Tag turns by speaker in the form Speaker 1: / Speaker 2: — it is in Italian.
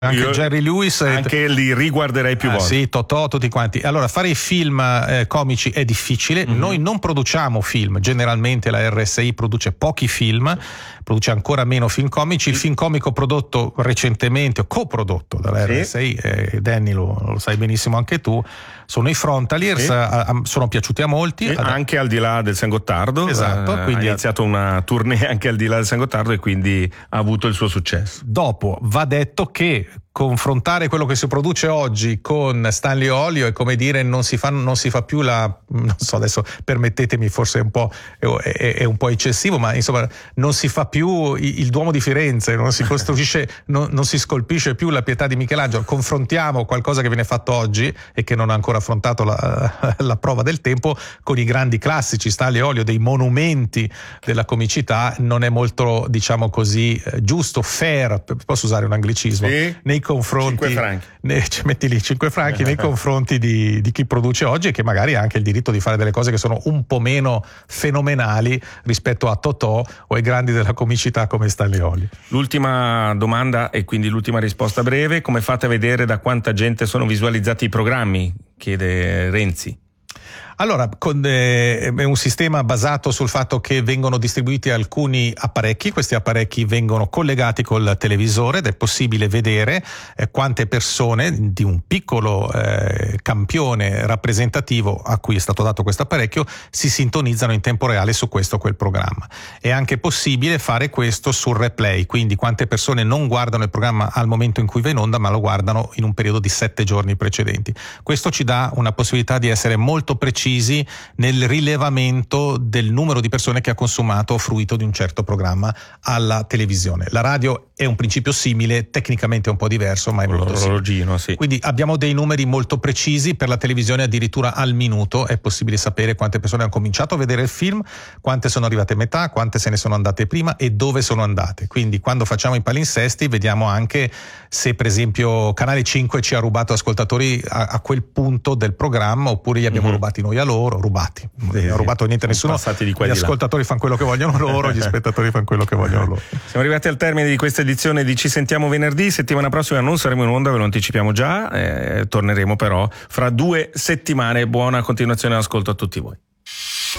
Speaker 1: Anche Jerry Lewis,
Speaker 2: anche li riguarderei più volte.
Speaker 1: Sì, Totò, tutti quanti. Allora, fare i film comici è difficile. Noi non produciamo film, generalmente la RSI produce pochi film, produce ancora meno film comici. Il film comico prodotto recentemente, o coprodotto dalla RSI, Danny lo sai benissimo anche tu, sono i Frontaliers. Sono piaciuti a molti.
Speaker 2: Anche al di là del San Gottardo.
Speaker 1: Esatto.
Speaker 2: Quindi ha iniziato una tournée anche al di là del San Gottardo e quindi ha avuto il suo successo.
Speaker 1: Dopo va detto che confrontare quello che si produce oggi con Stanley Olio è come dire non si fa più non so, adesso permettetemi, forse è un po' eccessivo, ma insomma non si fa più il Duomo di Firenze, non si costruisce non si scolpisce più la Pietà di Michelangelo. Confrontiamo qualcosa che viene fatto oggi e che non ha ancora affrontato la prova del tempo con i grandi classici. Stanley Olio, dei monumenti della comicità, non è molto, diciamo così, giusto, fair, posso usare un anglicismo, nei confronti
Speaker 2: 5 franchi.
Speaker 1: Metti lì 5 franchi nei confronti di chi produce oggi e che magari ha anche il diritto di fare delle cose che sono un po' meno fenomenali rispetto a Totò o ai grandi della comicità come Stanley Olio.
Speaker 2: L'ultima domanda e quindi l'ultima risposta breve: come fate a vedere da quanta gente sono visualizzati i programmi? Chiede Renzi.
Speaker 1: Allora, è un sistema basato sul fatto che vengono distribuiti alcuni apparecchi. Questi apparecchi vengono collegati col televisore ed è possibile vedere quante persone di un piccolo campione rappresentativo a cui è stato dato questo apparecchio si sintonizzano in tempo reale su questo o quel programma. È anche possibile fare questo sul replay, quindi quante persone non guardano il programma al momento in cui va in onda, ma lo guardano in un periodo di 7 giorni precedenti. Questo ci dà una possibilità di essere molto precisi nel rilevamento del numero di persone che ha consumato o fruito di un certo programma alla televisione. La radio è un principio simile, tecnicamente un po' diverso, ma è molto simile.
Speaker 2: Sì.
Speaker 1: Quindi abbiamo dei numeri molto precisi, per la televisione addirittura al minuto è possibile sapere quante persone hanno cominciato a vedere il film, quante sono arrivate a metà, quante se ne sono andate prima e dove sono andate. Quindi quando facciamo i palinsesti vediamo anche se per esempio Canale 5 ci ha rubato ascoltatori a quel punto del programma, oppure gli abbiamo rubati noi a loro, non ha rubato niente a nessuno, gli ascoltatori fanno quello che vogliono loro, gli spettatori fanno quello che vogliono loro.
Speaker 2: Siamo arrivati al termine di questa edizione di Ci sentiamo venerdì. Settimana prossima non saremo in onda, ve lo anticipiamo già, torneremo però fra 2 settimane. Buona continuazione d'ascolto a tutti voi.